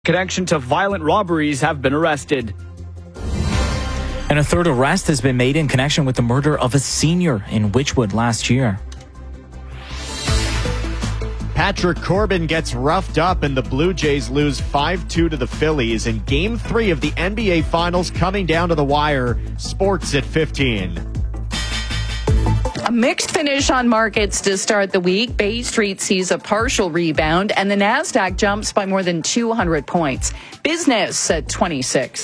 connection to violent robberies have been arrested. And a third arrest has been made in connection with the murder of a senior in Witchwood last year. Patrick Corbin gets roughed up and the Blue Jays lose 5-2 to the Phillies in Game 3 of the NBA Finals coming down to the wire. Sports at 15. A mixed finish on markets to start the week. Bay Street sees a partial rebound, and the Nasdaq jumps by more than 200 points. Business at 26.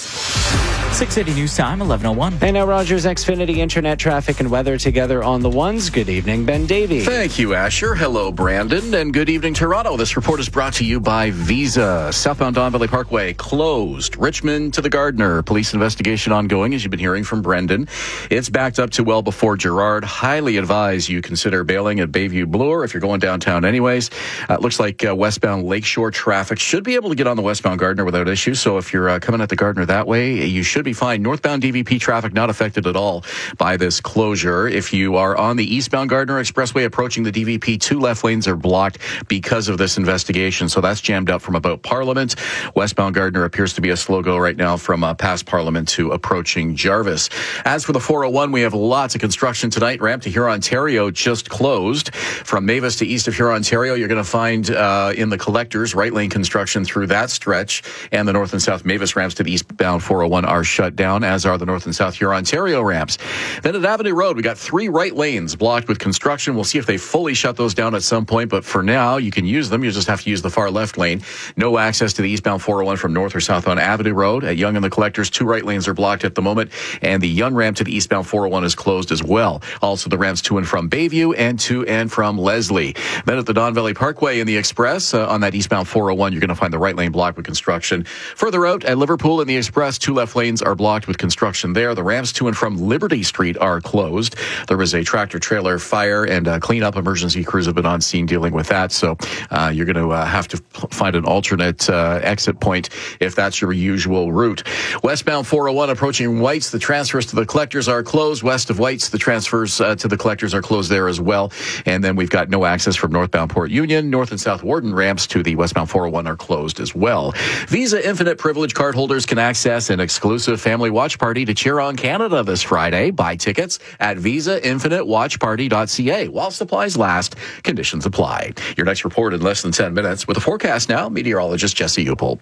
6:80 news time, 11:01. Hey, now Rogers Xfinity Internet traffic and weather together on the ones. Good evening, Ben Davey. Thank you, Asher. Hello, Brandon, and good evening, Toronto. This report is brought to you by Visa. Southbound Don Valley Parkway closed. Richmond to the Gardner. Police investigation ongoing, as you've been hearing from Brendan. It's backed up to well before Gerrard. Highly advise you consider bailing at Bayview Bloor if you're going downtown anyways. Looks like westbound Lakeshore traffic should be able to get on the westbound Gardner without issue. So if you're coming at the Gardner that way, you should be fine. Northbound DVP traffic not affected at all by this closure. If you are on the eastbound Gardner Expressway approaching the DVP, 2 left lanes are blocked because of this investigation. So that's jammed up from about Parliament. Westbound Gardner appears to be a slow go right now from past Parliament to approaching Jarvis. As for the 401, we have lots of construction tonight. Ramp to Hurontario just closed. From Mavis to east of Hurontario, you're going to find in the collectors right lane construction through that stretch, and the north and south Mavis ramps to the eastbound 401 are shut down, as are the north and south Hurontario ramps. Then at Avenue Road, we got 3 right lanes blocked with construction. We'll see if they fully shut those down at some point, but for now, you can use them. You just have to use the far left lane. No access to the eastbound 401 from north or south on Avenue Road. At Yonge and the collectors, 2 right lanes are blocked at the moment, and the Yonge ramp to the eastbound 401 is closed as well. Also, the ramps to and from Bayview and to and from Leslie. Then at the Don Valley Parkway in the Express, on that eastbound 401, you're going to find the right lane blocked with construction. Further out at Liverpool in the Express, 2 left lanes are blocked with construction there. The ramps to and from Liberty Street are closed. There was a tractor-trailer fire, and cleanup emergency crews have been on scene dealing with that. So you're going to have to find an alternate exit point if that's your usual route. Westbound 401 approaching Whites, the transfers to the collectors are closed. West of Whites, the transfers to the collectors are closed there as well. And then we've got no access from northbound Port Union. North and South Warden ramps to the westbound 401 are closed as well. Visa Infinite Privilege card holders can access an exclusive family watch party to cheer on Canada this Friday. Buy tickets at visainfinitewatchparty.ca. While supplies last, conditions apply. Your next report in less than 10 minutes. With a forecast now, meteorologist Jesse Upel.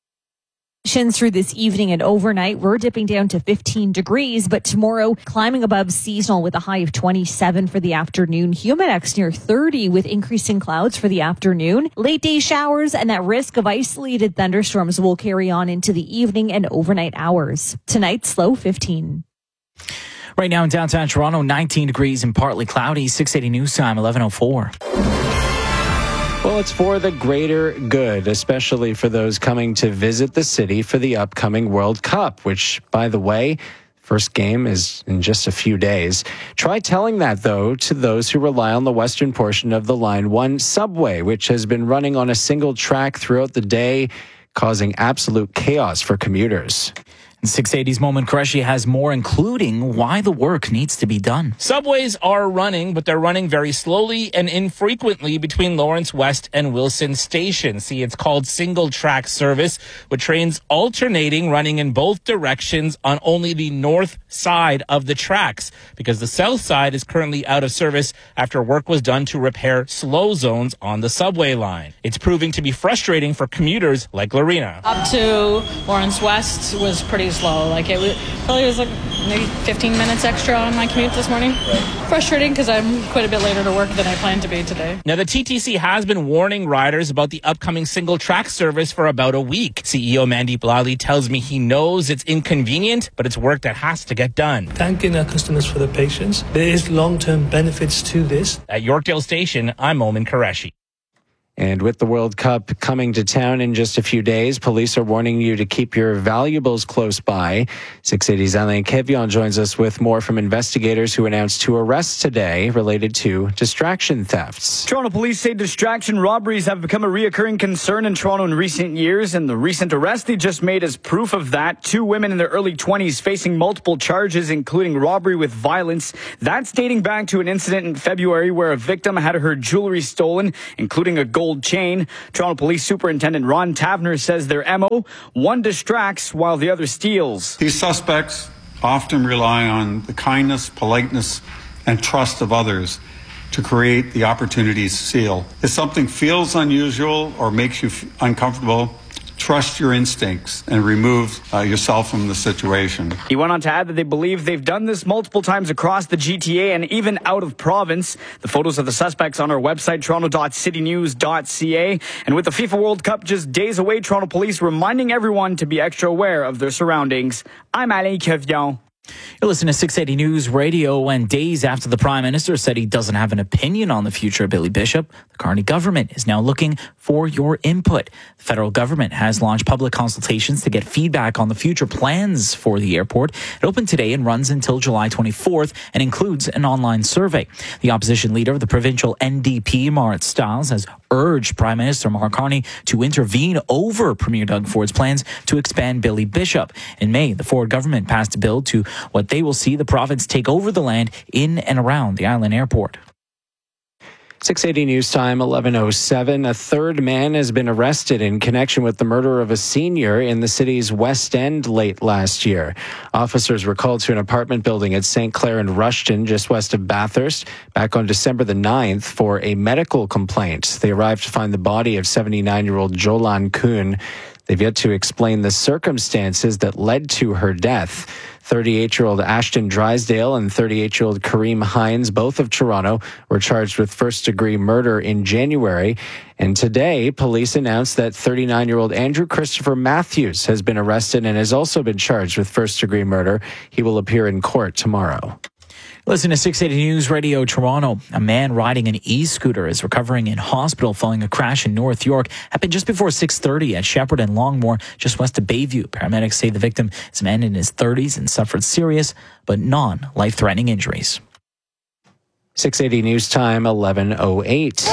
Through this evening and overnight, we're dipping down to 15 degrees, but tomorrow climbing above seasonal with a high of 27 for the afternoon. Humidex near 30 with increasing clouds for the afternoon. Late day showers and that risk of isolated thunderstorms will carry on into the evening and overnight hours. Tonight's low 15. Right now in downtown Toronto, 19 degrees and partly cloudy. 6:80 news time, 11:04. Well, it's for the greater good, especially for those coming to visit the city for the upcoming World Cup, which, by the way, first game is in just a few days. Try telling that, though, to those who rely on the western portion of the Line 1 subway, which has been running on a single track throughout the day, causing absolute chaos for commuters. 680's Moment Qureshi has more, including why the work needs to be done. Subways are running, but they're running very slowly and infrequently between Lawrence West and Wilson Station. See, it's called single track service, with trains alternating, running in both directions on only the north side of the tracks, because the south side is currently out of service after work was done to repair slow zones on the subway line. It's proving to be frustrating for commuters like Lorena. Up to Lawrence West was pretty slow. Like it was like maybe 15 minutes extra on my commute this morning. Right. Frustrating because I'm quite a bit later to work than I planned to be today. Now, the TTC has been warning riders about the upcoming single track service for about a week. CEO Mandeep Lally tells me he knows it's inconvenient, but it's work that has to get done. Thanking our customers for their patience. There is long-term benefits to this. At Yorkdale Station, I'm Moment Qureshi. And with the World Cup coming to town in just a few days, police are warning you to keep your valuables close by. 680's Alain Kevion joins us with more from investigators who announced 2 arrests today related to distraction thefts. Toronto police say distraction robberies have become a reoccurring concern in Toronto in recent years, and the recent arrest they just made is proof of that. 2 women in their early 20s facing multiple charges, including robbery with violence. That's dating back to an incident in February where a victim had her jewelry stolen, including a gold gold chain. Toronto Police Superintendent Ron Tavener says their MO, one distracts while the other steals. These suspects often rely on the kindness, politeness, and trust of others to create the opportunities to steal. If something feels unusual or makes you uncomfortable, trust your instincts and remove yourself from the situation. He went on to add that they believe they've done this multiple times across the GTA and even out of province. The photos of the suspects on our website, toronto.citynews.ca. And with the FIFA World Cup just days away, Toronto Police reminding everyone to be extra aware of their surroundings. I'm Alain Kevion. You're listening to 680 News Radio, and days after the Prime Minister said he doesn't have an opinion on the future of Billy Bishop, the Carney government is now looking for your input. The federal government has launched public consultations to get feedback on the future plans for the airport. It opened today and runs until July 24th and includes an online survey. The opposition leader of the provincial NDP, Marit Stiles, has urged Prime Minister Mark Carney to intervene over Premier Doug Ford's plans to expand Billy Bishop. In May, the Ford government passed a bill to what they will see the province take over the land in and around the island airport. 680 News Time, 11:07. A third man has been arrested in connection with the murder of a senior in the city's West End late last year. Officers were called to an apartment building at St. Clair and Rushton, just west of Bathurst, back on December the 9th for a medical complaint. They arrived to find the body of 79-year-old Jolan Kuhn. They've yet to explain the circumstances that led to her death. 38-year-old Ashton Drysdale and 38-year-old Kareem Hines, both of Toronto, were charged with first-degree murder in January. And today, police announced that 39-year-old Andrew Christopher Matthews has been arrested and has also been charged with first-degree murder. He will appear in court tomorrow. Listen to 680 News Radio Toronto. A man riding an e-scooter is recovering in hospital following a crash in North York. Happened just before 6:30 at Shepherd and Longmore, just west of Bayview. Paramedics say the victim is a man in his 30s and suffered serious but non-life-threatening injuries. 680 News Time, 11:08.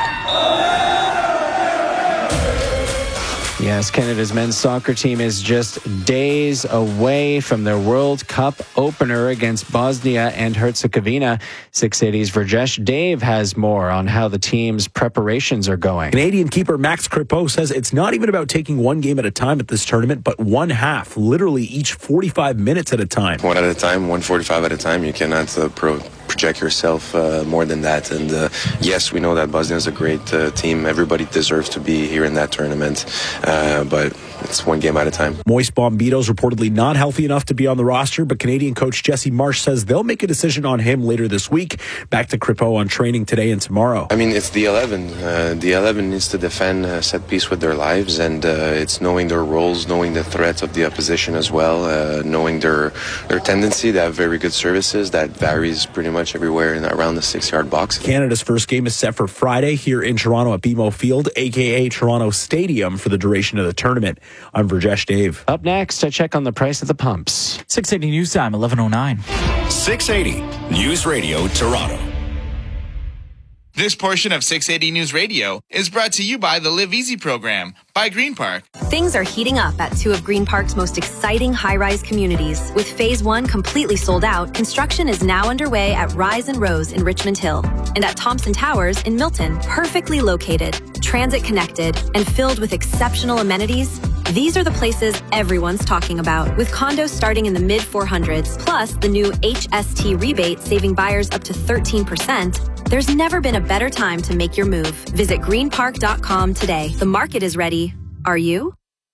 Yes, Canada's men's soccer team is just days away from their World Cup opener against Bosnia and Herzegovina. 680's Verjesh Dave has more on how the team's preparations are going. Canadian keeper Max Crépeau says it's not even about taking one game at a time at this tournament, but one half, literally each 45 minutes at a time. One at a time, 145 at a time. You cannot project yourself more than that. And yes, we know that Bosnia is a great team. Everybody deserves to be here in that tournament. But it's one game at a time. Moise Bombito's reportedly not healthy enough to be on the roster, but Canadian coach Jesse Marsh says they'll make a decision on him later this week. Back to Crépeau on training today and tomorrow. I mean, it's the 11. The 11 needs to defend set piece with their lives, and it's knowing their roles, knowing the threats of the opposition as well, knowing their tendency. They have very good services that varies pretty much everywhere around the 6-yard box. Canada's first game is set for Friday here in Toronto at BMO Field, a.k.a. Toronto Stadium, for the duration of the tournament. I'm Verjesh Dave. Up next, I check on the price of the pumps. 680 News Time, 11:09. 680 News Radio Toronto. This portion of 680 News Radio is brought to you by the Live Easy program by Green Park. Things are heating up at two of Green Park's most exciting high-rise communities. With Phase 1 completely sold out, construction is now underway at Rise and Rose in Richmond Hill and at Thompson Towers in Milton. Perfectly located, transit-connected, and filled with exceptional amenities, these are the places everyone's talking about. With condos starting in the mid-400s, plus the new HST rebate saving buyers up to 13%, there's never been a better time to make your move. Visit greenpark.com today. The market is ready. Are you?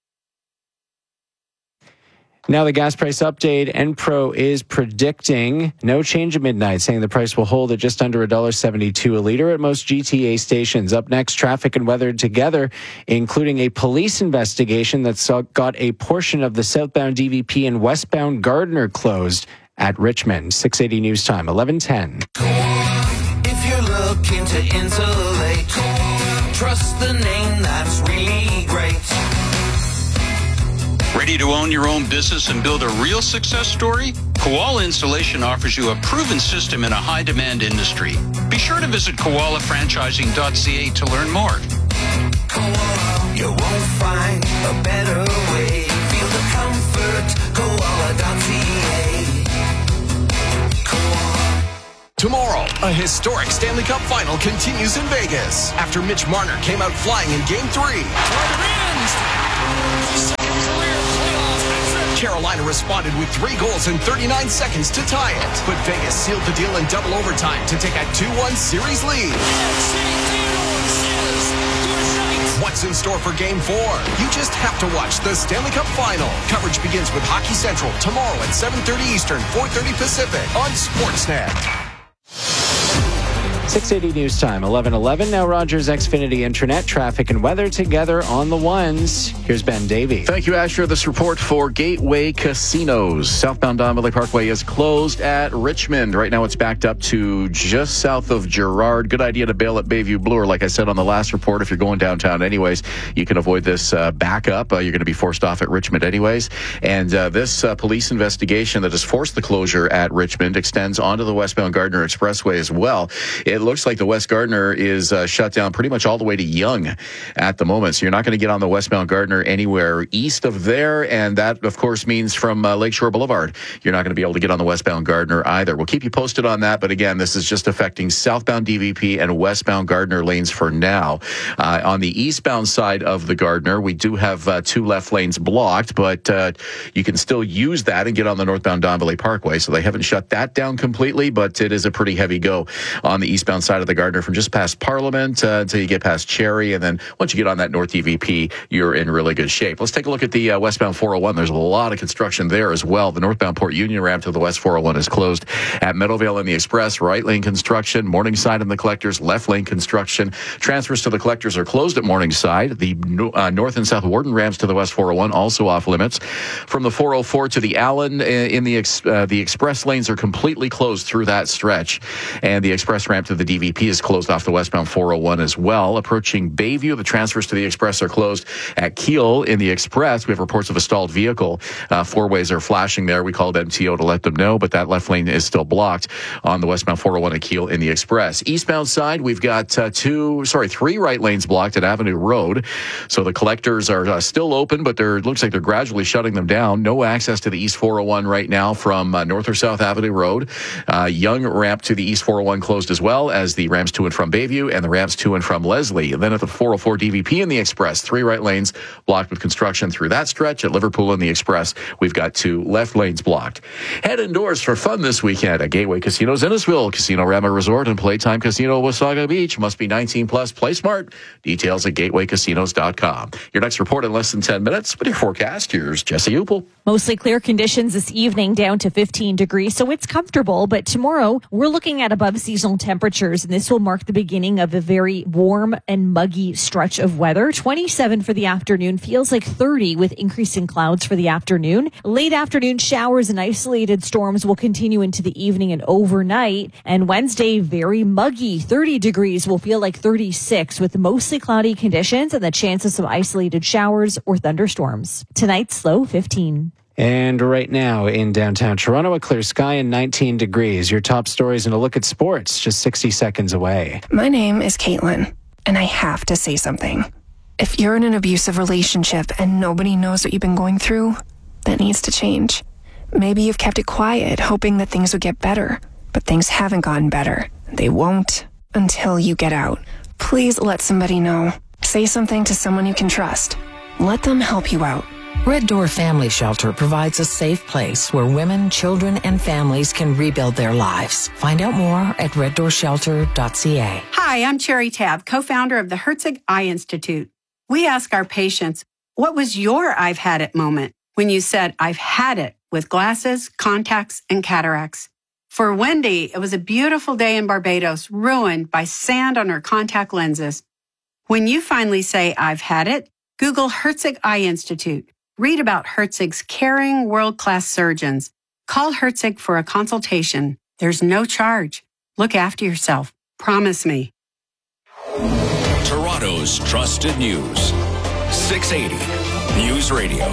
Now the gas price update. Enpro is predicting no change at midnight, saying the price will hold at just under $1.72 a litre at most GTA stations. Up next, traffic and weather together, including a police investigation that's got a portion of the southbound DVP and westbound Gardiner closed at Richmond. 680 News Time, 11:10. If you're looking to insulate, trust the name that's really great. Ready to own your own business and build a real success story? Koala Installation offers you a proven system in a high-demand industry. Be sure to visit koalafranchising.ca to learn more. Koala, you won't find a better way. Feel the comfort, koala.ca. Tomorrow, A historic Stanley Cup final continues in Vegas after Mitch Marner came out flying in Game 3. Carolina responded with 3 goals in 39 seconds to tie it, but Vegas sealed the deal in double overtime to take a 2-1 series lead. What's in store for Game 4? You just have to watch the Stanley Cup Final. Coverage begins with Hockey Central tomorrow at 7:30 Eastern, 4:30 Pacific on Sportsnet. 680 News Time, 11:11. Now Rogers Xfinity Internet, traffic and weather together on the ones. Here's Ben Davey. Thank you, Asher. This report for Gateway Casinos. Southbound Don Valley Parkway is closed at Richmond. Right now it's backed up to just south of Girard. Good idea to bail at Bayview Bloor. Like I said on the last report, if you're going downtown anyways, you can avoid this backup. You're going to be forced off at Richmond anyways. And this police investigation that has forced the closure at Richmond extends onto the westbound Gardner Expressway as well. It looks like the West Gardner is shut down pretty much all the way to Yonge at the moment. So you're not going to get on the westbound Gardner anywhere east of there. And that, of course, means from Lakeshore Boulevard, you're not going to be able to get on the westbound Gardner either. We'll keep you posted on that. But again, this is just affecting southbound DVP and westbound Gardner lanes for now. On the eastbound side of the Gardner, we do have 2 left lanes blocked, but you can still use that and get on the northbound Don Valley Parkway. So they haven't shut that down completely, but it is a pretty heavy go on the eastbound side of the Gardner from just past Parliament until you get past Cherry. And then once you get on that north DVP, you're in really good shape. Let's take a look at the westbound 401. There's a lot of construction there as well. The northbound Port Union ramp to the west 401 is closed. At Meadowvale and the Express, right lane construction. Morningside and the Collectors, left lane construction. Transfers to the Collectors are closed at Morningside. The north and south Warden ramps to the west 401 also off limits. From the 404 to the Allen in the express lanes are completely closed through that stretch. And the express ramp to the DVP is closed off the westbound 401 as well. Approaching Bayview, the transfers to the Express are closed. At Keele in the Express, we have reports of a stalled vehicle. 4 ways are flashing there. We called MTO to let them know, but that left lane is still blocked on the westbound 401 at Keele in the Express. Eastbound side, we've got 3 right lanes blocked at Avenue Road. So the Collectors are still open, but it looks like they're gradually shutting them down. No access to the East 401 right now from North or South Avenue Road. Yonge ramp to the East 401 closed as well as the ramps to and from Bayview and the ramps to and from Leslie. And then at the 404 DVP in the Express, 3 right lanes blocked with construction through that stretch. At Liverpool in the Express, we've got 2 left lanes blocked. Head indoors for fun this weekend at Gateway Casinos Innisfil, Casino Rama Resort, and Playtime Casino Wasaga Beach. Must be 19 plus. Play smart. Details at gatewaycasinos.com. Your next report in less than 10 minutes. With your forecast, here's Jesse Upel. Mostly clear conditions this evening, down to 15 degrees, so it's comfortable. But tomorrow, we're looking at above seasonal temperatures, and this will mark the beginning of a very warm and muggy stretch of weather. 27 for the afternoon, feels like 30 with increasing clouds for the afternoon. Late afternoon showers and isolated storms will continue into the evening and overnight. And Wednesday, very muggy. 30 degrees will feel like 36 with mostly cloudy conditions and the chance of some isolated showers or thunderstorms. Tonight's low 15. And right now in downtown Toronto, a clear sky and 19 degrees. Your top stories and a look at sports just 60 seconds away. My name is Caitlin, and I have to say something. If you're in an abusive relationship and nobody knows what you've been going through, that needs to change. Maybe you've kept it quiet, hoping that things would get better, but things haven't gotten better. They won't until you get out. Please let somebody know. Say something to someone you can trust. Let them help you out. Red Door Family Shelter provides a safe place where women, children, and families can rebuild their lives. Find out more at reddoorshelter.ca. Hi, I'm Cherry Tabb, co-founder of the Herzig Eye Institute. We ask our patients, what was your I've had it moment when you said, I've had it with glasses, contacts, and cataracts? For Wendy, it was a beautiful day in Barbados, ruined by sand on her contact lenses. When you finally say, I've had it, Google Herzig Eye Institute. Read about Herzig's caring, world-class surgeons. Call Herzig for a consultation. There's no charge. Look after yourself. Promise me. Toronto's trusted news. 680 News Radio.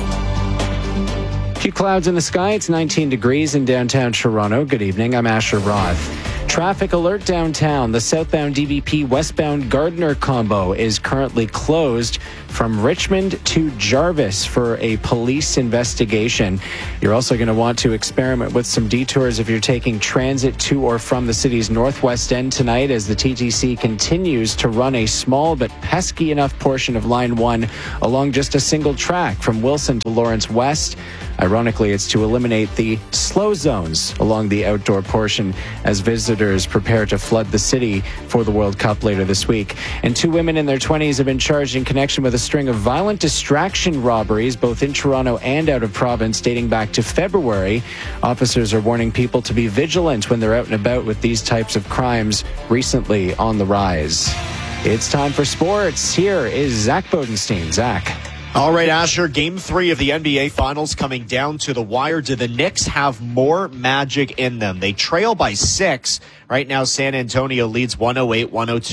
Few clouds in the sky. It's 19 degrees in downtown Toronto. Good evening. I'm Asher Roth. Traffic alert downtown. The southbound DVP westbound Gardner combo is currently closed from Richmond to Jarvis for a police investigation. You're also going to want to experiment with some detours if you're taking transit to or from the city's northwest end tonight, as the TTC continues to run a small but pesky enough portion of Line 1 along just a single track from Wilson to Lawrence West. Ironically, it's to eliminate the slow zones along the outdoor portion as visitors prepare to flood the city for the World Cup later this week. And 2 women in their 20s have been charged in connection with a string of violent distraction robberies, both in Toronto and out of province, dating back to February. Officers are warning people to be vigilant when they're out and about, with these types of crimes recently on the rise. It's time for sports. Here is Zach Bodenstein. Zach. All right, Asher, Game 3 of the NBA Finals coming down to the wire. Do the Knicks have more magic in them? They trail by 6. Right now, San Antonio leads 108-102,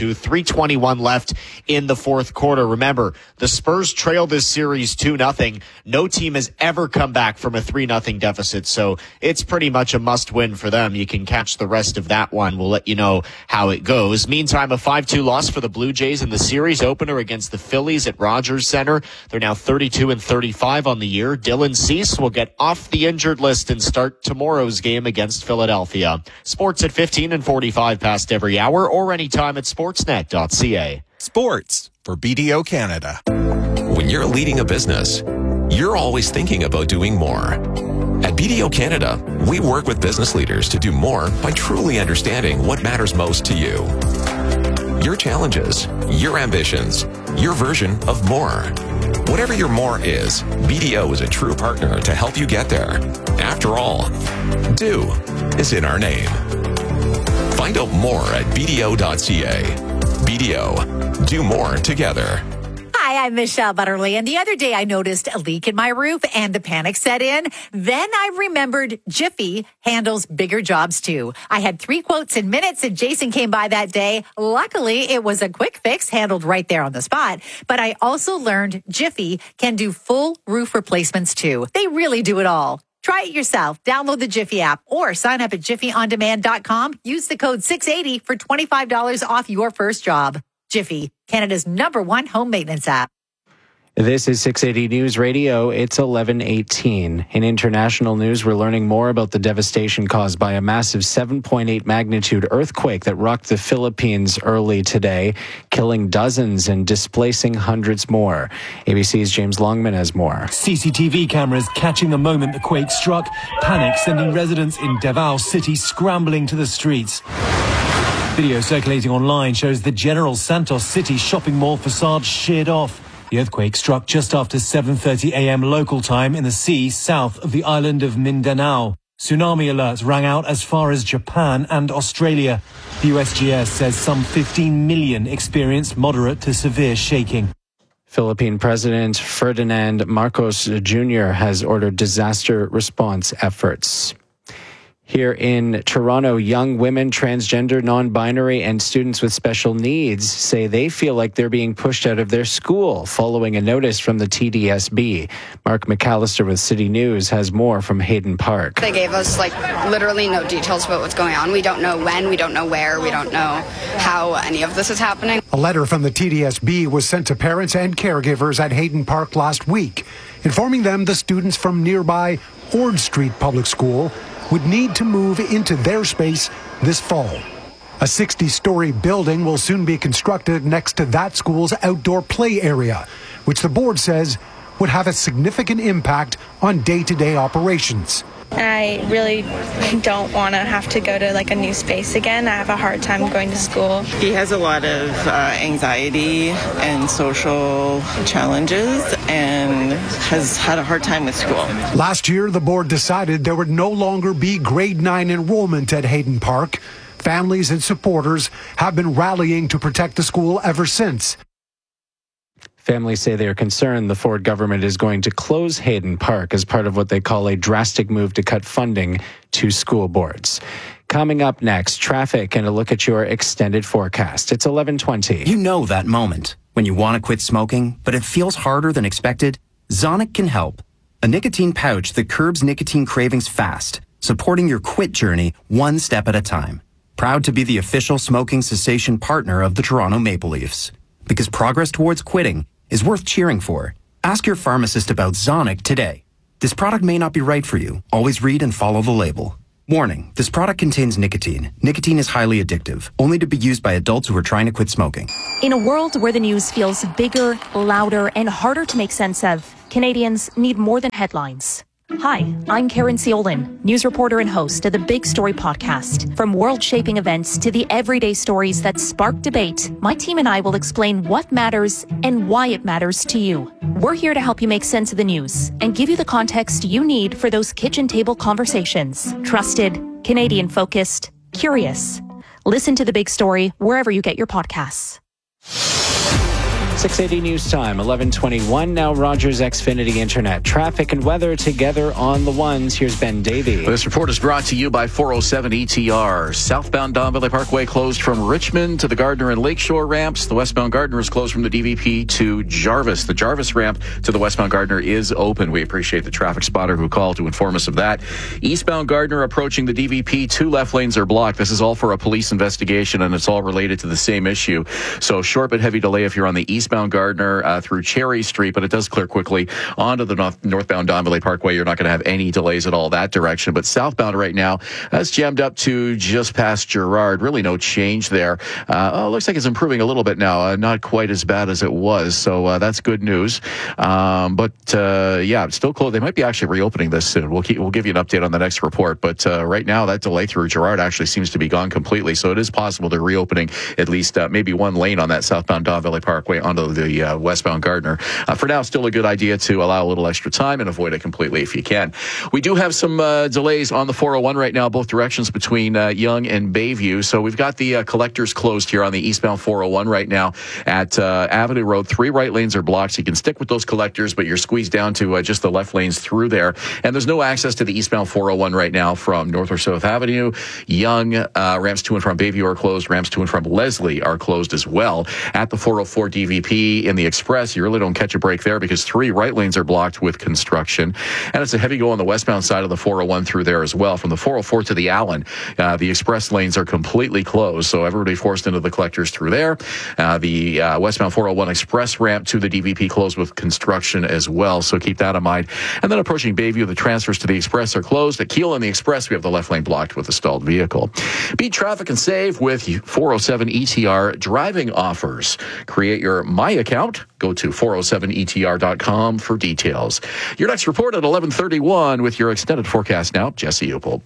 3:21 left in the fourth quarter. Remember, the Spurs trail this series 2-0. No team has ever come back from a 3-0 deficit, so it's pretty much a must-win for them. You can catch the rest of that one. We'll let you know how it goes. Meantime, a 5-2 loss for the Blue Jays in the series opener against the Phillies at Rogers Center. They're now 32-35 on the year. Dylan Cease will get off the injured list and start tomorrow's game against Philadelphia. Sports at 15:45 past every hour, or anytime at sportsnet.ca. Sports for BDO Canada. When you're leading a business, you're always thinking about doing more. At BDO Canada, we work with business leaders to do more by truly understanding what matters most to you. Your challenges, your ambitions, your version of more. Whatever your more is, BDO is a true partner to help you get there. After all, do is in our name. Find out more at BDO.ca. BDO, do more together. Hi, I'm Michelle Butterly, and the other day I noticed a leak in my roof and the panic set in. Then I remembered Jiffy handles bigger jobs too. I had 3 quotes in minutes and Jason came by that day. Luckily, it was a quick fix handled right there on the spot. But I also learned Jiffy can do full roof replacements too. They really do it all. Try it yourself. Download the Jiffy app or sign up at jiffyondemand.com. Use the code 680 for $25 off your first job. Jiffy, Canada's #1 home maintenance app. This is 680 News Radio. It's 11:18. In international news, we're learning more about the devastation caused by a massive 7.8 magnitude earthquake that rocked the Philippines early today, killing dozens and displacing hundreds more. ABC's James Longman has more. CCTV cameras catching the moment the quake struck, panic sending residents in Davao City scrambling to the streets. Video circulating online shows the General Santos City shopping mall facade sheared off. The earthquake struck just after 7:30 a.m. local time in the sea south of the island of Mindanao. Tsunami alerts rang out as far as Japan and Australia. The USGS says some 15 million experienced moderate to severe shaking. Philippine President Ferdinand Marcos Jr. has ordered disaster response efforts. Here in Toronto, young women, transgender, non-binary, and students with special needs say they feel like they're being pushed out of their school following a notice from the TDSB. Mark McAllister with City News has more from Hayden Park. They gave us literally no details about what's going on. We don't know when, we don't know where, we don't know how any of this is happening. A letter from the TDSB was sent to parents and caregivers at Hayden Park last week, informing them the students from nearby Ord Street Public School would need to move into their space this fall. A 60-story building will soon be constructed next to that school's outdoor play area, which the board says would have a significant impact on day-to-day operations. I really don't want to have to go to a new space again. I have a hard time going to school. He has a lot of anxiety and social challenges and has had a hard time with school. Last year, the board decided there would no longer be grade 9 enrollment at Hayden Park. Families and supporters have been rallying to protect the school ever since. Families say they are concerned the Ford government is going to close Hayden Park as part of what they call a drastic move to cut funding to school boards. Coming up next, traffic and a look at your extended forecast. It's 11:20. You know that moment when you want to quit smoking, but it feels harder than expected? Zonic can help. A nicotine pouch that curbs nicotine cravings fast, supporting your quit journey one step at a time. Proud to be the official smoking cessation partner of the Toronto Maple Leafs. Because progress towards quitting is worth cheering for. Ask your pharmacist about Zonic today. This product may not be right for you. Always read and follow the label. Warning, this product contains nicotine. Nicotine is highly addictive, only to be used by adults who are trying to quit smoking. In a world where the news feels bigger, louder, and harder to make sense of, Canadians need more than headlines. Hi, I'm Karen Ciolin, news reporter and host of the Big Story podcast. From world-shaping events to the everyday stories that spark debate, my team and I will explain what matters and why it matters to you. We're here to help you make sense of the news and give you the context you need for those kitchen table conversations. Trusted, Canadian-focused, curious. Listen to The Big Story wherever you get your podcasts. 680 News Time, 11:21. Now Rogers Xfinity Internet. Traffic and weather together on the ones. Here's Ben Davey. This report is brought to you by 407 ETR. Southbound Don Valley Parkway closed from Richmond to the Gardner and Lakeshore ramps. The westbound Gardner is closed from the DVP to Jarvis. The Jarvis ramp to the westbound Gardner is open. We appreciate the traffic spotter who called to inform us of that. Eastbound Gardner approaching the DVP, 2 left lanes are blocked. This is all for a police investigation, and it's all related to the same issue. So short but heavy delay if you're on the eastbound Gardner through Cherry Street, but it does clear quickly onto the northbound Don Valley Parkway. You're not going to have any delays at all that direction, but southbound right now that's jammed up to just past Gerrard. Really no change there. Looks like it's improving a little bit now, not quite as bad as it was, so that's good news. But it's still closed. They might be actually reopening this soon. We'll give you an update on the next report, but right now that delay through Gerrard actually seems to be gone completely, so it is possible they're reopening at least maybe one lane on that southbound Don Valley Parkway onto the westbound Gardner. For now, still a good idea to allow a little extra time and avoid it completely if you can. We do have some delays on the 401 right now, both directions between Yonge and Bayview. So we've got the collectors closed here on the eastbound 401 right now at Avenue Road. 3 right lanes are blocked, so you can stick with those collectors, but you're squeezed down to just the left lanes through there. And there's no access to the eastbound 401 right now from North or South Avenue. Yonge, ramps to and from Bayview are closed. Ramps to and from Leslie are closed as well. At the 404 DVP in the Express, you really don't catch a break there because 3 right lanes are blocked with construction. And it's a heavy go on the westbound side of the 401 through there as well. From the 404 to the Allen, the Express lanes are completely closed, so everybody forced into the collectors through there. The westbound 401 Express ramp to the DVP closed with construction as well, so keep that in mind. And then approaching Bayview, the transfers to the Express are closed. At Keele and the Express, we have the left lane blocked with a stalled vehicle. Beat traffic and save with 407 ETR driving offers. Create your My Account. Go to 407etr.com for details. Your next report at 11:31 with your extended forecast now, Jesse Upel.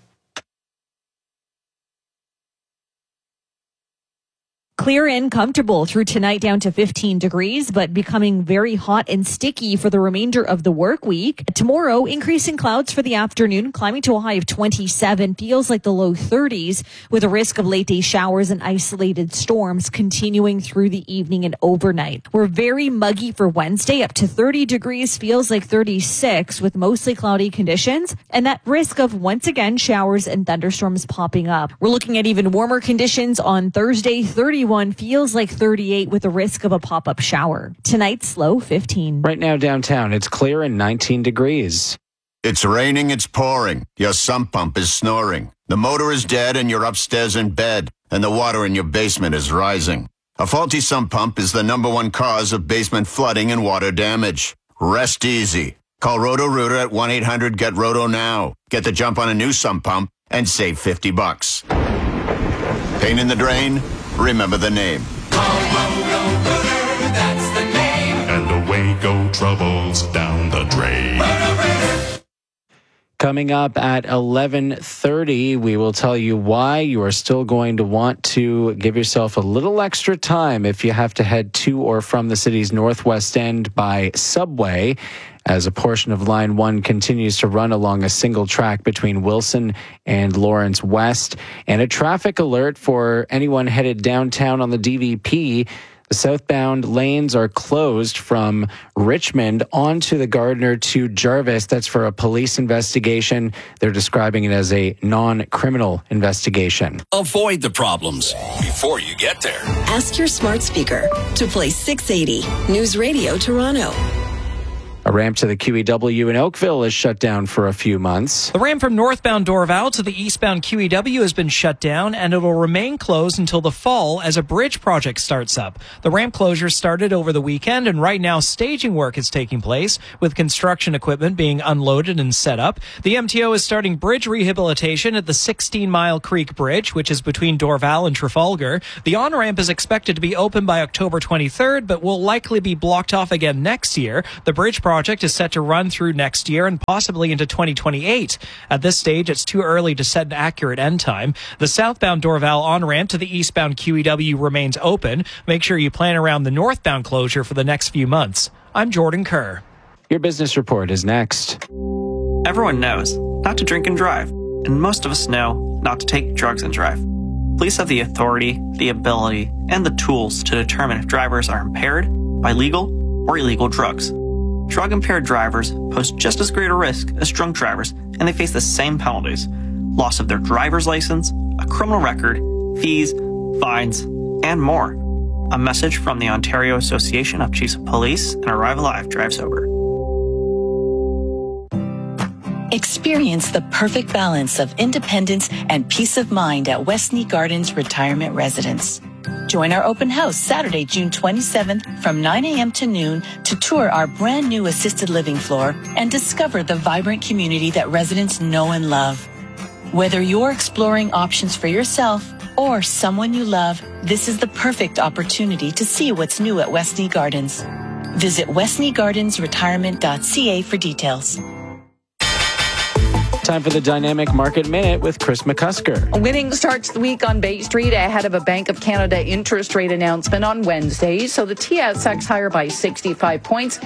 Clear and comfortable through tonight down to 15 degrees, but becoming very hot and sticky for the remainder of the work week. Tomorrow, increasing clouds for the afternoon, climbing to a high of 27, feels like the low 30s, with a risk of late day showers and isolated storms continuing through the evening and overnight. We're very muggy for Wednesday, up to 30 degrees, feels like 36, with mostly cloudy conditions, and that risk of once again showers and thunderstorms popping up. We're looking at even warmer conditions on Thursday, 31. Feels like 38 with a risk of a pop-up shower. Tonight's low 15. Right now downtown, it's clear and 19 degrees. It's raining, it's pouring. Your sump pump is snoring. The motor is dead and you're upstairs in bed, and the water in your basement is rising. A faulty sump pump is the #1 cause of basement flooding and water damage. Rest easy. Call Roto-Rooter at 1-800-GET-ROTO now. Get the jump on a new sump pump and save $50. Pain in the drain? Remember the name. Call Roto-Rooter, that's the name. And away go troubles down the drain. Coming up at 11:30, we will tell you why you are still going to want to give yourself a little extra time if you have to head to or from the city's northwest end by subway, as a portion of Line 1 continues to run along a single track between Wilson and Lawrence West. And a traffic alert for anyone headed downtown on the DVP. The southbound lanes are closed from Richmond onto the Gardner to Jarvis. That's for a police investigation. They're describing it as a non-criminal investigation. Avoid the problems before you get there. Ask your smart speaker to play 680 News Radio Toronto. A ramp to the QEW in Oakville is shut down for a few months. The ramp from northbound Dorval to the eastbound QEW has been shut down, and it will remain closed until the fall as a bridge project starts up. The ramp closure started over the weekend, and right now staging work is taking place, with construction equipment being unloaded and set up. The MTO is starting bridge rehabilitation at the 16-Mile Creek Bridge, which is between Dorval and Trafalgar. The on-ramp is expected to be open by October 23rd, but will likely be blocked off again next year. The bridge project is set to run through next year and possibly into 2028. At this stage, it's too early to set an accurate end time. The southbound Dorval on-ramp to the eastbound QEW remains open. Make sure you plan around the northbound closure for the next few months. I'm Jordan Kerr. Your business report is next. Everyone knows not to drink and drive, and most of us know not to take drugs and drive. Police have the authority, the ability, and the tools to determine if drivers are impaired by legal or illegal drugs. Drug-impaired drivers pose just as great a risk as drunk drivers, and they face the same penalties: loss of their driver's license, a criminal record, fees, fines, and more. A message from the Ontario Association of Chiefs of Police and Arrive Alive Drive Sober. Experience the perfect balance of independence and peace of mind at Westney Gardens Retirement Residence. Join our open house Saturday, June 27th from 9 a.m. to noon to tour our brand new assisted living floor and discover the vibrant community that residents know and love. Whether you're exploring options for yourself or someone you love, this is the perfect opportunity to see what's new at Westney Gardens. Visit westneygardensretirement.ca for details. Time for the Dynamic Market Minute with Chris McCusker. A winning start to the week on Bay Street ahead of a Bank of Canada interest rate announcement on Wednesday. So the TSX higher by 65 points,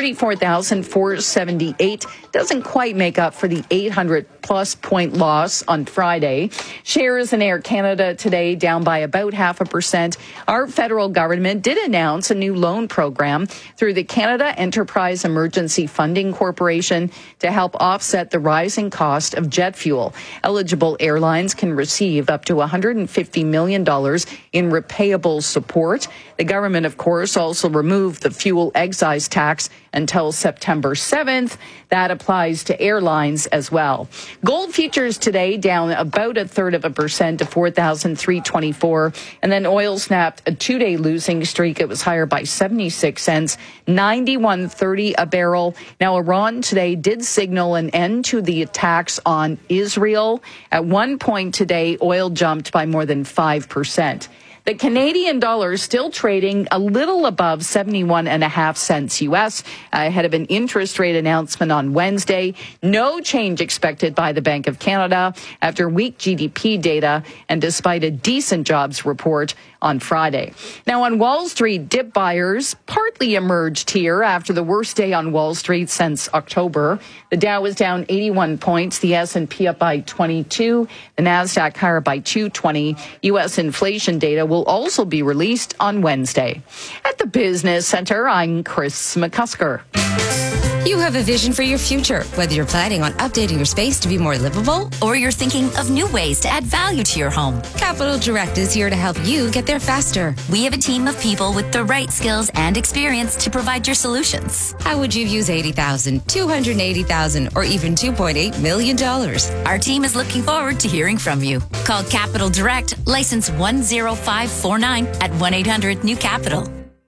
34,478. Doesn't quite make up for the 800-plus point loss on Friday. Shares in Air Canada today down by about 0.5%. Our federal government did announce a new loan program through the Canada Enterprise Emergency Funding Corporation to help offset the rising cost of jet fuel. Eligible airlines can receive up to $150 million in repayable support. The government, of course, also removed the fuel excise tax until September 7th. That applies to airlines as well. Gold futures today down about 0.33% to 4,324. And then oil snapped a two-day losing streak. It was higher by 76 cents, 91.30 a barrel. Now, Iran today did signal an end to the attacks on Israel. At one point today, oil jumped by more than 5%. The Canadian dollar is still trading a little above 71.5 cents U.S. ahead of an interest rate announcement on Wednesday. No change expected by the Bank of Canada after weak GDP data and despite a decent jobs report on Friday. Now on Wall Street, dip buyers partly emerged here after the worst day on Wall Street since October. The Dow was down 81 points, the S&P up by 22, the Nasdaq higher by 220. U.S. inflation data will also be released on Wednesday. At the Business Center, I'm Chris McCusker. You have a vision for your future, whether you're planning on updating your space to be more livable or you're thinking of new ways to add value to your home. Capital Direct is here to help you get there faster. We have a team of people with the right skills and experience to provide your solutions. How would you use $80,000, $280,000, or even $2.8 million? Our team is looking forward to hearing from you. Call Capital Direct, license 10549 at 1-800-NEW-CAPITAL.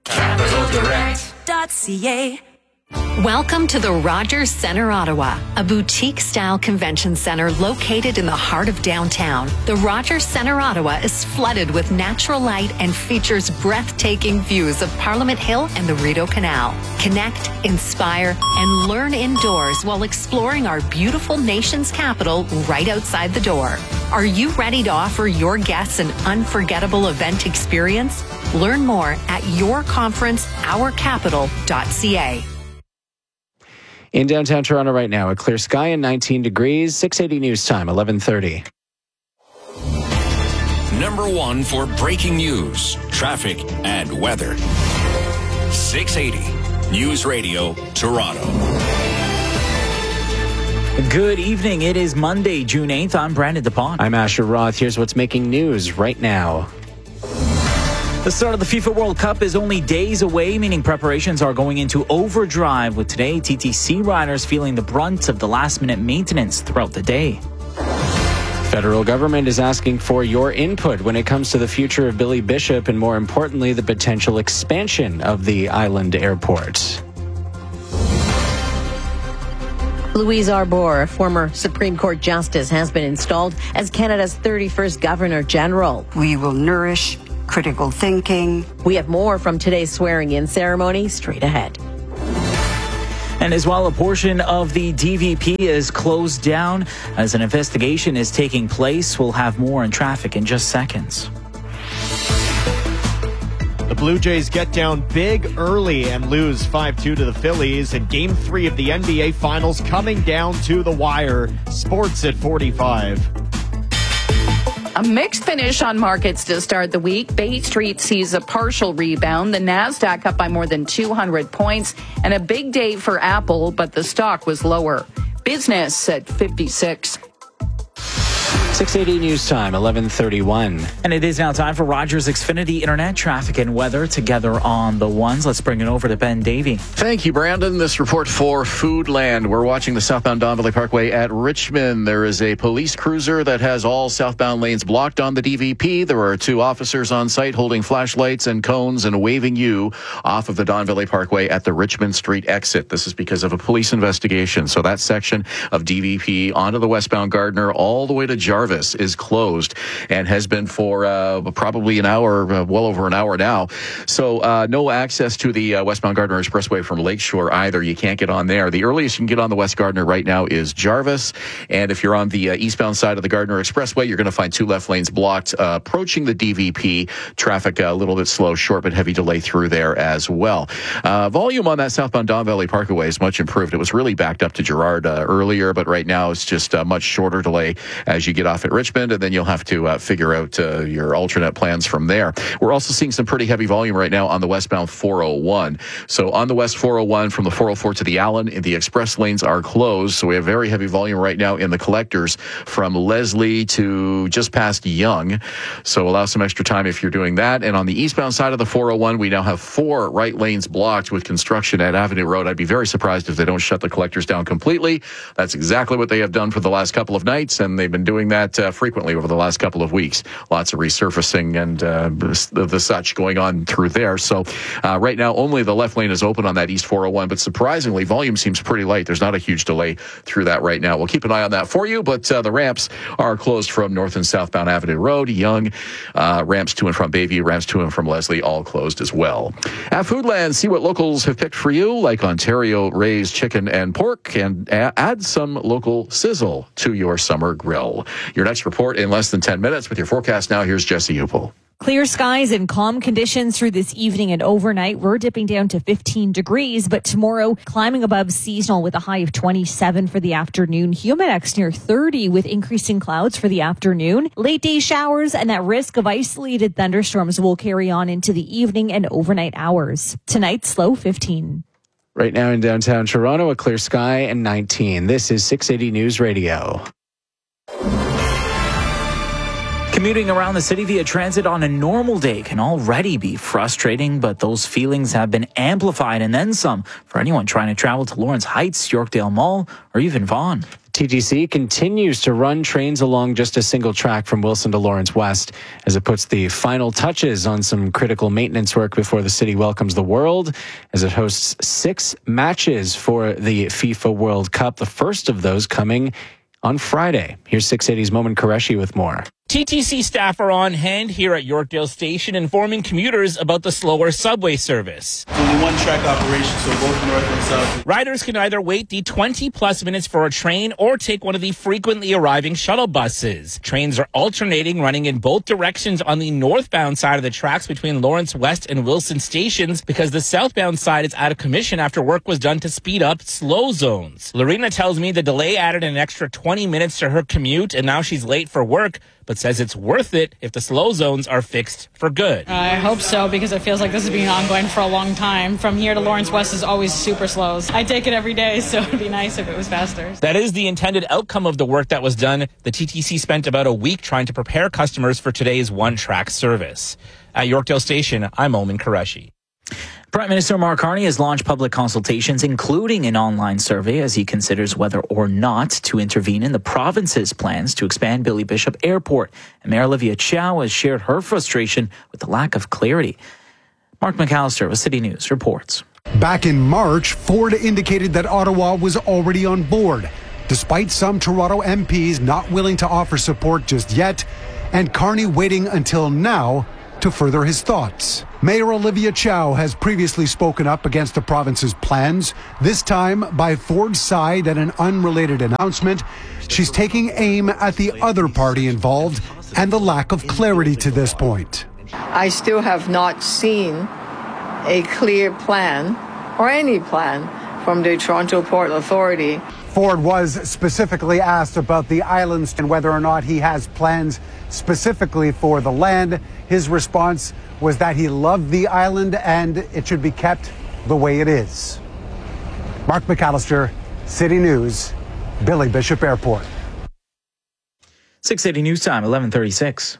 CapitalDirect.ca. Welcome to the Rogers Centre Ottawa, a boutique-style convention center located in the heart of downtown. The Rogers Centre Ottawa is flooded with natural light and features breathtaking views of Parliament Hill and the Rideau Canal. Connect, inspire, and learn indoors while exploring our beautiful nation's capital right outside the door. Are you ready to offer your guests an unforgettable event experience? Learn more at yourconferenceourcapital.ca. In downtown Toronto right now, a clear sky and 19 degrees, 680 news time, 11:30. Number one for breaking news, traffic, and weather. 680 News Radio, Toronto. Good evening. It is Monday, June 8th. I'm Brandon DePont. I'm Asher Roth. Here's what's making news right now. The start of the FIFA World Cup is only days away, meaning preparations are going into overdrive, with today TTC riders feeling the brunt of the last-minute maintenance throughout the day. Federal government is asking for your input when it comes to the future of Billy Bishop and, more importantly, the potential expansion of the island airport. Louise Arbour, a former Supreme Court justice, has been installed as Canada's 31st Governor General. We will nourish critical thinking. We have more from today's swearing-in ceremony straight ahead. And as well, a portion of the DVP is closed down as an investigation is taking place. We'll have more on traffic in just seconds. The Blue Jays get down big early and lose 5-2 to the Phillies in Game 3 of the NBA Finals, coming down to the wire. Sports at 45. A mixed finish on markets to start the week. Bay Street sees a partial rebound. The NASDAQ up by more than 200 points. And a big day for Apple, but the stock was lower. Business at 56. 680 News Time, 11:31. And it is now time for Rogers Xfinity Internet traffic and weather together on the ones. Let's bring it over to Ben Davey. Thank you, Brandon. This report for Foodland. We're watching the southbound Don Valley Parkway at Richmond. There is a police cruiser that has all southbound lanes blocked on the DVP. There are 2 officers on site holding flashlights and cones and waving you off of the Don Valley Parkway at the Richmond Street exit. This is because of a police investigation. So that section of DVP onto the westbound Gardner all the way to Jarvis is closed and has been for probably an hour, well over an hour now. So no access to the westbound Gardner Expressway from Lakeshore either. You can't get on there. The earliest you can get on the West Gardner right now is Jarvis. And if you're on the eastbound side of the Gardner Expressway, you're going to find 2 left lanes blocked. Approaching the DVP, traffic a little bit slow, short but heavy delay through there as well. Volume on that southbound Don Valley Parkway is much improved. It was really backed up to Girard earlier, but right now it's just a much shorter delay as you get off at Richmond, and then you'll have to figure out your alternate plans from there. We're also seeing some pretty heavy volume right now on the westbound 401. So on the west 401 from the 404 to the Allen, the express lanes are closed. So we have very heavy volume right now in the collectors from Leslie to just past Young. So allow some extra time if you're doing that. And on the eastbound side of the 401, we now have 4 right lanes blocked with construction at Avenue Road. I'd be very surprised if they don't shut the collectors down completely. That's exactly what they have done for the last couple of nights, and they've been doing that frequently over the last couple of weeks. Lots of resurfacing and the such going on through there. So right now, only the left lane is open on that East 401, but surprisingly, volume seems pretty light. There's not a huge delay through that right now. We'll keep an eye on that for you, but the ramps are closed from north and southbound Avenue Road, Young, ramps to and from Bayview, ramps to and from Leslie, all closed as well. At Foodland, see what locals have picked for you, like Ontario raised chicken and pork, and add some local sizzle to your summer grill. Your next report in less than 10 minutes. With your forecast now, here's Jesse Upel. Clear skies and calm conditions through this evening and overnight. We're dipping down to 15 degrees, but tomorrow climbing above seasonal with a high of 27 for the afternoon. Humidex near 30 with increasing clouds for the afternoon. Late day showers and that risk of isolated thunderstorms will carry on into the evening and overnight hours. Tonight's low 15. Right now in downtown Toronto, a clear sky and 19. This is 680 News Radio. Commuting around the city via transit on a normal day can already be frustrating, but those feelings have been amplified and then some for anyone trying to travel to Lawrence Heights, Yorkdale Mall, or even Vaughan. TTC continues to run trains along just a single track from Wilson to Lawrence West as it puts the final touches on some critical maintenance work before the city welcomes the world as it hosts 6 matches for the FIFA World Cup, the first of those coming on Friday. Here's 680's Momin Qureshi with more. TTC staff are on hand here at Yorkdale Station informing commuters about the slower subway service. It's only one track operation, so both north and south. Riders can either wait the 20-plus minutes for a train or take one of the frequently arriving shuttle buses. Trains are alternating, running in both directions on the northbound side of the tracks between Lawrence West and Wilson stations because the southbound side is out of commission after work was done to speed up slow zones. Lorena tells me the delay added an extra 20 minutes to her commute, and now she's late for work, but says says it's worth it if the slow zones are fixed for good. I hope so, because it feels like this has been ongoing for a long time. From here to Lawrence West is always super slows. I take it every day, so it'd be nice if it was faster. That is the intended outcome of the work that was done. The TTC spent about a week trying to prepare customers for today's one-track service. At Yorkdale Station, I'm Oman Qureshi. Prime Minister Mark Carney has launched public consultations, including an online survey, as he considers whether or not to intervene in the province's plans to expand Billy Bishop Airport. And Mayor Olivia Chow has shared her frustration with the lack of clarity. Mark McAllister with City News reports. Back in March, Ford indicated that Ottawa was already on board, despite some Toronto MPs not willing to offer support just yet, and Carney waiting until now to further his thoughts. Mayor Olivia Chow has previously spoken up against the province's plans, this time by Ford's side at an unrelated announcement. She's taking aim at the other party involved and the lack of clarity to this point. I still have not seen a clear plan or any plan from the Toronto Port Authority. Ford was specifically asked about the islands and whether or not he has plans specifically for the land. His response was that he loved the island and it should be kept the way it is. Mark McAllister, City News, Billy Bishop Airport. 680 News Time, 11:36.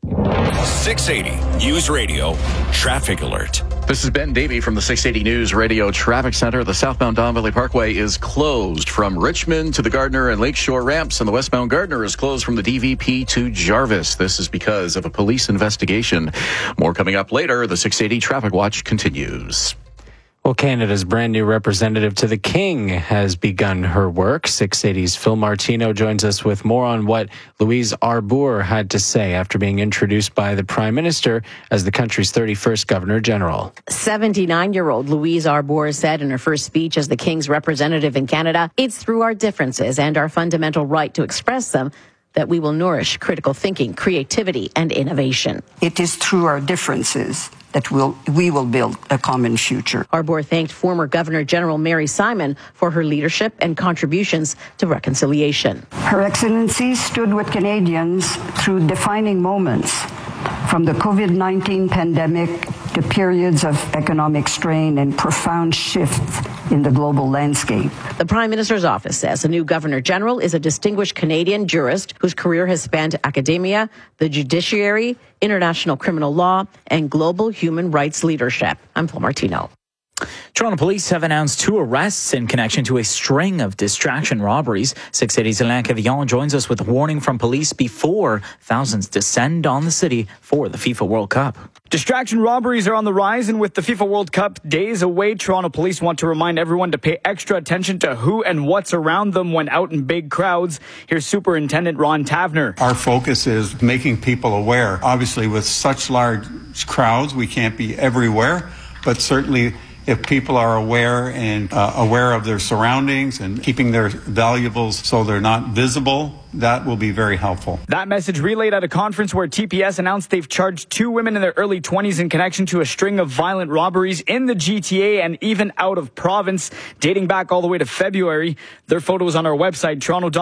680 News Radio Traffic Alert. This is Ben Davey from the 680 News Radio Traffic Center. The southbound Don Valley Parkway is closed from Richmond to the Gardner and Lakeshore ramps, and the westbound Gardner is closed from the DVP to Jarvis. This is because of a police investigation. More coming up later. The 680 Traffic Watch continues. Well, Canada's brand new representative to the King has begun her work. 680's Phil Martino joins us with more on what Louise Arbour had to say after being introduced by the Prime Minister as the country's 31st Governor General. 79-year-old Louise Arbour said in her first speech as the King's representative in Canada, "It's through our differences and our fundamental right to express them that we will nourish critical thinking, creativity, and innovation." It is through our differences that we will build a common future. Arbour thanked former Governor General Mary Simon for her leadership and contributions to reconciliation. Her Excellency stood with Canadians through defining moments, from the COVID-19 pandemic to periods of economic strain and profound shifts in the global landscape. The Prime Minister's office says a new Governor General is a distinguished Canadian jurist whose career has spanned academia, the judiciary, international criminal law, and global human rights leadership. I'm Phil Martino. Toronto police have announced 2 arrests in connection to a string of distraction robberies. 680's Alain Cavillon joins us with a warning from police before thousands descend on the city for the FIFA World Cup. Distraction robberies are on the rise, and with the FIFA World Cup days away, Toronto police want to remind everyone to pay extra attention to who and what's around them when out in big crowds. Here's Superintendent Ron Tavener. Our focus is making people aware. Obviously, with such large crowds, we can't be everywhere, but certainly if people are aware and aware of their surroundings and keeping their valuables so they're not visible, that will be very helpful. That message relayed at a conference where TPS announced they've charged 2 women in their early 20s in connection to a string of violent robberies in the GTA and even out of province, dating back all the way to February. Their photo is on our website,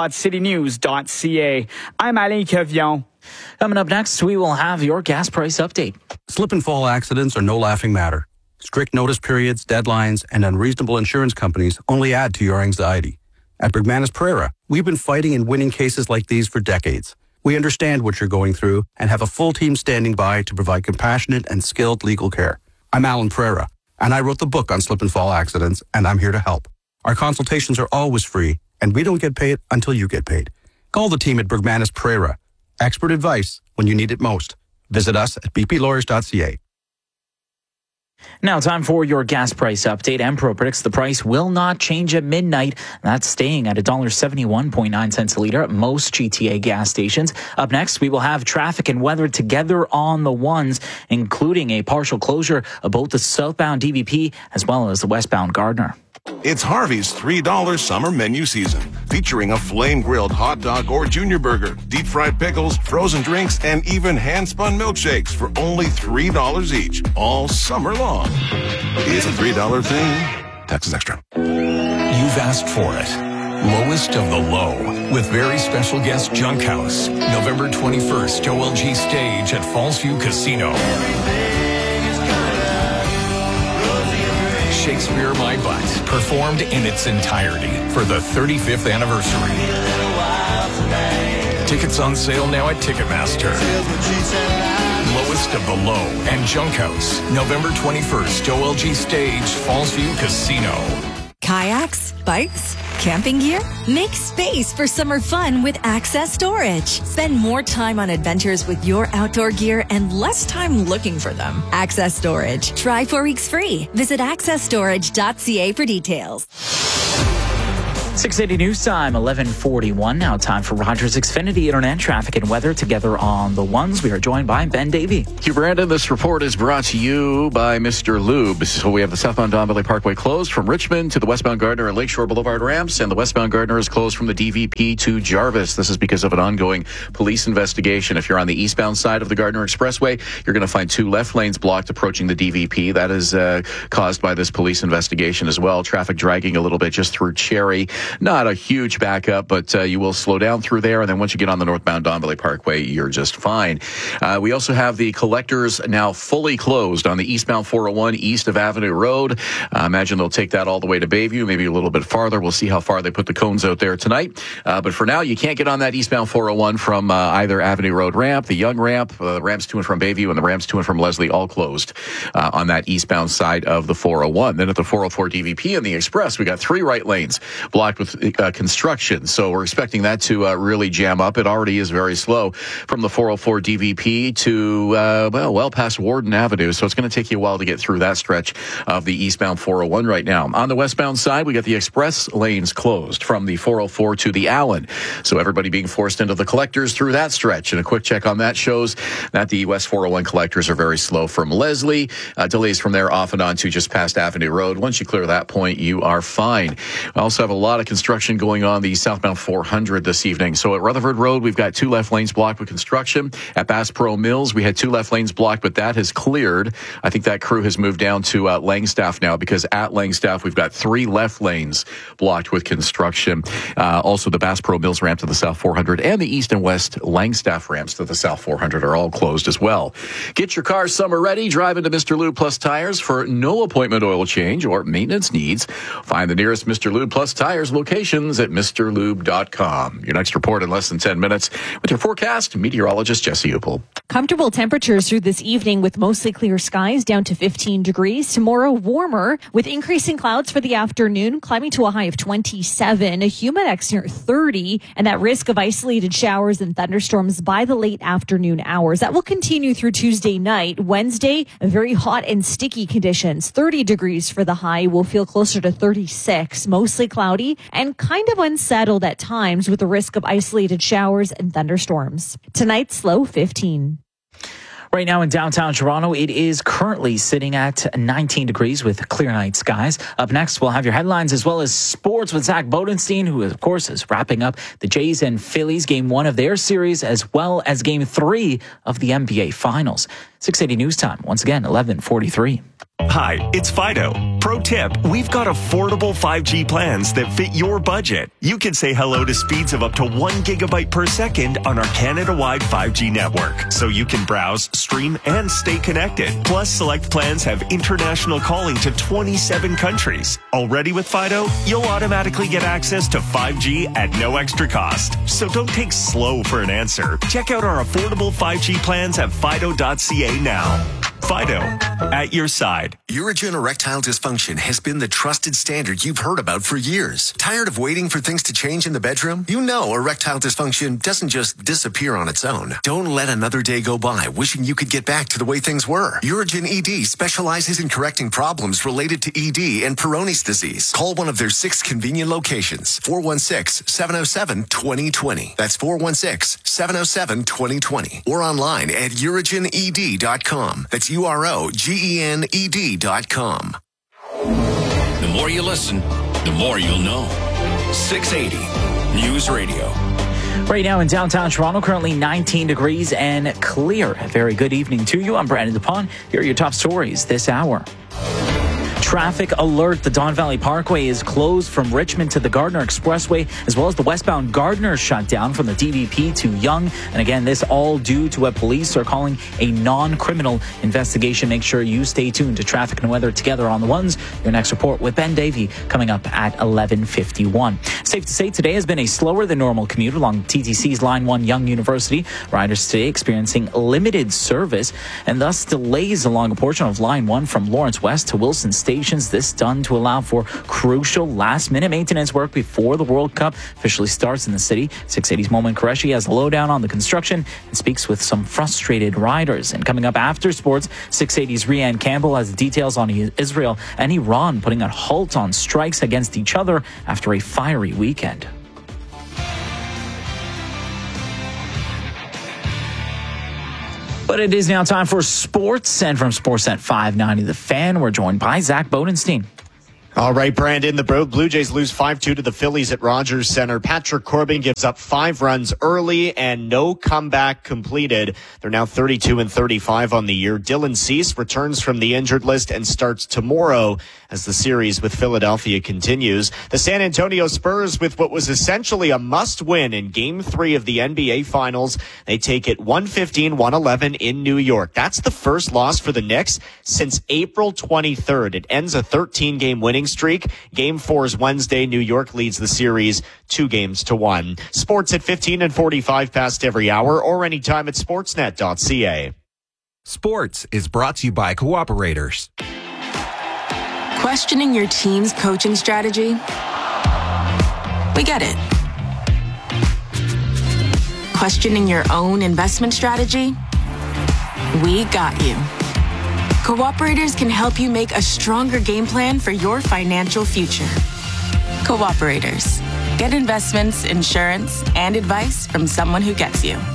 toronto.citynews.ca. I'm Alain Cavillon. Coming up next, we will have your gas price update. Slip and fall accidents are no laughing matter. Strict notice periods, deadlines, and unreasonable insurance companies only add to your anxiety. At Bergmanis Pereira, we've been fighting and winning cases like these for decades. We understand what you're going through and have a full team standing by to provide compassionate and skilled legal care. I'm Alan Pereira, and I wrote the book on slip and fall accidents, and I'm here to help. Our consultations are always free, and we don't get paid until you get paid. Call the team at Bergmanis Pereira. Expert advice when you need it most. Visit us at bplawyers.ca. Now, time for your gas price update. Empro predicts the price will not change at midnight. That's staying at $1.71.9 a liter at most GTA gas stations. Up next, we will have traffic and weather together on the ones, including a partial closure of both the southbound DVP as well as the westbound Gardner. It's Harvey's $3 summer menu season, featuring a flame-grilled hot dog or junior burger, deep-fried pickles, frozen drinks, and even hand-spun milkshakes for only $3 each, all summer long. It's a $3 thing. Taxes extra. You've asked for it. Lowest of the low. with very special guest Junk House. November 21st, Joel G. Stage at Fallsview Casino. Shakespeare My Butt, performed in its entirety for the 35th anniversary. Tickets on sale now at Ticketmaster. Lowest of the Low and Junk House, November 21st, Joel G. Stage, Fallsview Casino. Kayaks, bikes, camping gear? Make space for summer fun with Access Storage. Spend more time on adventures with your outdoor gear and less time looking for them. Access Storage. Try 4 weeks free. Visit accessstorage.ca for details. 6:80 news time, 11:41. Now time for Rogers Xfinity Internet traffic and weather together on the ones. We are joined by Ben Davey. Thank you, Brandon. This report is brought to you by Mr. Lube. So we have the southbound Don Valley Parkway closed from Richmond to the westbound Gardner and Lakeshore Boulevard ramps, and the westbound Gardner is closed from the DVP to Jarvis. This is because of an ongoing police investigation. If you're on the eastbound side of the Gardner Expressway, you're going to find 2 left lanes blocked approaching the DVP. That is caused by this police investigation as well. Traffic dragging a little bit just through Cherry. Not a huge backup, but you will slow down through there. And then once you get on the northbound Don Valley Parkway, you're just fine. We also have the collectors now fully closed on the eastbound 401 east of Avenue Road. Imagine they'll take that all the way to Bayview, maybe a little bit farther. We'll see how far they put the cones out there tonight. But for now, you can't get on that eastbound 401 from either Avenue Road ramp, the Young ramp, ramps to and from Bayview, and the ramps to and from Leslie, all closed on that eastbound side of the 401. Then at the 404 DVP and the Express, we got 3 right lanes blocked with construction. So we're expecting that to really jam up. It already is very slow from the 404 DVP to, well past Warden Avenue. So it's going to take you a while to get through that stretch of the eastbound 401 right now. On the westbound side, we got the express lanes closed from the 404 to the Allen. So everybody being forced into the collectors through that stretch. And a quick check on that shows that the West 401 collectors are very slow from Leslie. Delays from there off and on to just past Avenue Road. Once you clear that point, you are fine. We also have a lot of construction going on the southbound 400 this evening. So at Rutherford Road, we've got 2 left lanes blocked with construction. At Bass Pro Mills, we had 2 left lanes blocked, but that has cleared. I think that crew has moved down to Langstaff now, because at Langstaff, we've got 3 left lanes blocked with construction. Also, the Bass Pro Mills ramp to the South 400 and the East and West Langstaff ramps to the South 400 are all closed as well. Get your car summer ready. Drive into Mr. Lube Plus Tires for no appointment oil change or maintenance needs. Find the nearest Mr. Lube Plus Tires locations at MrLube.com. Your next report in less than 10 minutes with your forecast, meteorologist Jesse Uppel. Comfortable temperatures through this evening with mostly clear skies down to 15 degrees. Tomorrow warmer with increasing clouds for the afternoon, climbing to a high of 27. A humidex near 30, and that risk of isolated showers and thunderstorms by the late afternoon hours. That will continue through Tuesday night. Wednesday, very hot and sticky conditions. 30 degrees for the high. We'll feel closer to 36. Mostly cloudy and kind of unsettled at times with the risk of isolated showers and thunderstorms. Tonight's low 15. Right now in downtown Toronto, it is currently sitting at 19 degrees with clear night skies. Up next, we'll have your headlines as well as sports with Zach Bodenstein, who, of course, is wrapping up the Jays and Phillies Game 1 of their series, as well as Game 3 of the NBA Finals. 680 News Time, once again, 11:43. Hi, it's Fido. Pro tip, we've got affordable 5G plans that fit your budget. You can say hello to speeds of up to 1 gigabyte per second on our Canada-wide 5G network, so you can browse, stream, and stay connected. Plus, select plans have international calling to 27 countries. Already with Fido, you'll automatically get access to 5G at no extra cost. So don't take slow for an answer. Check out our affordable 5G plans at fido.ca now. Fido, at your side. Urigen erectile dysfunction has been the trusted standard you've heard about for years. Tired of waiting for things to change in the bedroom? You know erectile dysfunction doesn't just disappear on its own. Don't let another day go by wishing you could get back to the way things were. Urigen ED specializes in correcting problems related to ED and Peyronie's disease. Call one of their 6 convenient locations. 416-707-2020. That's 416-707-2020. Or online at urigened.com. That's UROGENED.com. The more you listen, the more you'll know. 680 News Radio. Right now in downtown Toronto, currently 19 degrees and clear. A very good evening to you. I'm Brandon DuPont. Here are your top stories this hour. traffic alert. The Don Valley Parkway is closed from Richmond to the Gardner Expressway, as well as the westbound Gardner shut down from the DVP to Yonge. And again, this all due to what police are calling a non-criminal investigation. Make sure you stay tuned to traffic and weather together on the ones. Your next report with Ben Davey coming up at 11:51. Safe to say today has been a slower than normal commute along TTC's Line 1 Yonge University. Riders today experiencing limited service and thus delays along a portion of Line 1 from Lawrence West to Wilson Stations. This done to allow for crucial last-minute maintenance work before the World Cup officially starts in the city. 680's Momin Qureshi has the lowdown on the construction and speaks with some frustrated riders. And coming up after sports, 680's Rianne Campbell has the details on Israel and Iran putting a halt on strikes against each other after a fiery weekend. But it is now time for sports, and from Sportsnet 590 The Fan, we're joined by Zach Bodenstein. All right, Brandon, the Blue Jays lose 5-2 to the Phillies at Rogers Center. Patrick Corbin gives up 5 runs early and no comeback completed. They're now 32-35 on the year. Dylan Cease returns from the injured list and starts tomorrow as the series with Philadelphia continues. The San Antonio Spurs with what was essentially a must-win in Game 3 of the NBA Finals. They take it 115-111 in New York. That's the first loss for the Knicks since April 23rd. It ends a 13-game winning streak. Game 4 is Wednesday. New York leads the series 2-1. Sports at 15 and 45 past every hour or anytime at sportsnet.ca. Sports is brought to you by Cooperators. Questioning your team's coaching strategy? We get it. Questioning your own investment strategy? We got you. Cooperators can help you make a stronger game plan for your financial future. Cooperators. Get investments, insurance, and advice from someone who gets you.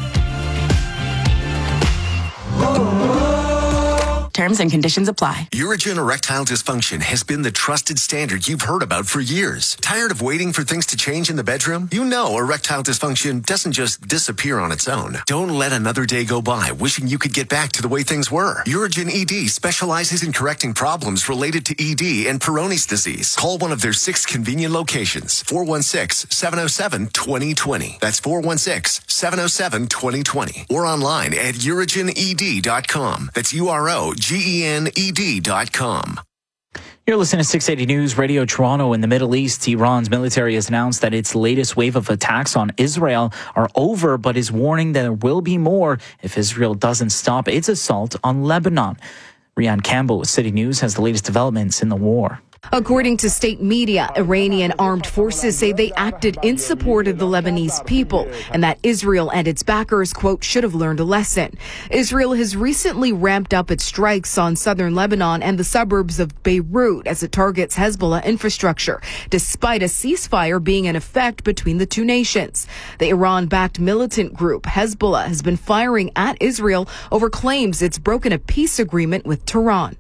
Terms and conditions apply. Urigen erectile dysfunction has been the trusted standard you've heard about for years. Tired of waiting for things to change in the bedroom? You know erectile dysfunction doesn't just disappear on its own. Don't let another day go by wishing you could get back to the way things were. Urigen ED specializes in correcting problems related to ED and Peyronie's disease. Call one of their 6 convenient locations. 416-707-2020. That's 416-707-2020. Or online at urigened.com. That's UROGENED.com. You're listening to 680 News Radio Toronto. In the Middle East, Iran's military has announced that its latest wave of attacks on Israel are over, but is warning that there will be more if Israel doesn't stop its assault on Lebanon. Rianne Campbell with City News has the latest developments in the war. According to state media, Iranian armed forces say they acted in support of the Lebanese people and that Israel and its backers, quote, should have learned a lesson. Israel has recently ramped up its strikes on southern Lebanon and the suburbs of Beirut as it targets Hezbollah infrastructure, despite a ceasefire being in effect between the two nations. The Iran-backed militant group Hezbollah has been firing at Israel over claims it's broken a peace agreement with Tehran.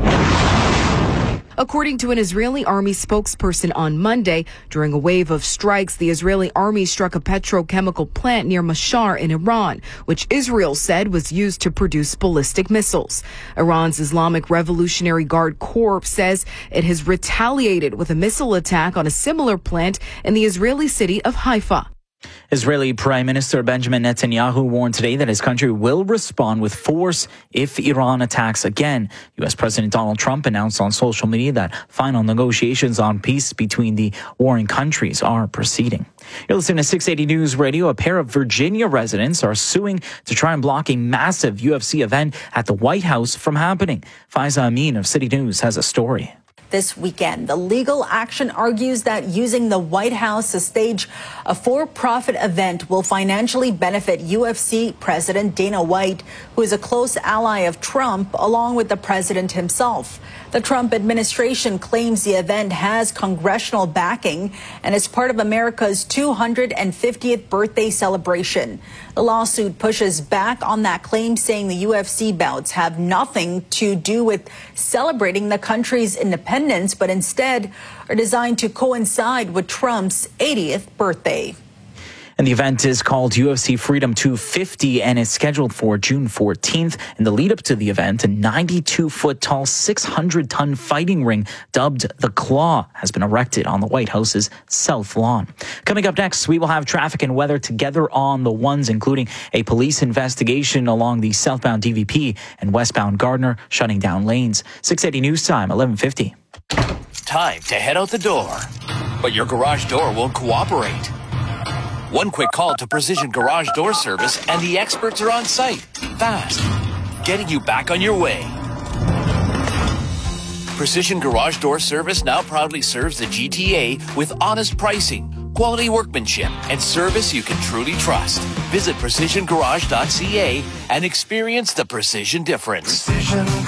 According to an Israeli army spokesperson on Monday, during a wave of strikes, the Israeli army struck a petrochemical plant near Mashhar in Iran, which Israel said was used to produce ballistic missiles. Iran's Islamic Revolutionary Guard Corps says it has retaliated with a missile attack on a similar plant in the Israeli city of Haifa. Israeli Prime Minister Benjamin Netanyahu warned today that his country will respond with force if Iran attacks again. U.S. President Donald Trump announced on social media that final negotiations on peace between the warring countries are proceeding. You're listening to 680 News Radio. A pair of Virginia residents are suing to try and block a massive UFC event at the White House from happening. Faiza Amin of City News has a story. This weekend, the legal action argues that using the White House to stage a for-profit event will financially benefit UFC President Dana White, who is a close ally of Trump, along with the president himself. The Trump administration claims the event has congressional backing and is part of America's 250th birthday celebration. The lawsuit pushes back on that claim, saying the UFC bouts have nothing to do with celebrating the country's independence, but instead are designed to coincide with Trump's 80th birthday. And the event is called UFC Freedom 250 and is scheduled for June 14th. In the lead up to the event, a 92-foot-tall, 600-ton fighting ring dubbed the Claw has been erected on the White House's South Lawn. Coming up next, we will have traffic and weather together on the ones, including a police investigation along the southbound DVP and westbound Gardner, shutting down lanes. 680 News Time, 11:50. Time to head out the door, but your garage door won't cooperate. One quick call to Precision Garage Door Service and the experts are on site, fast, getting you back on your way. Precision Garage Door Service now proudly serves the GTA with honest pricing, quality workmanship, and service you can truly trust. Visit precisiongarage.ca and experience the precision difference.